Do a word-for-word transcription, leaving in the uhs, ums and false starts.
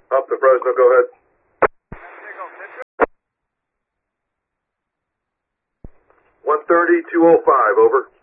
Up to Fresno, go ahead. one thirty, two oh five, over.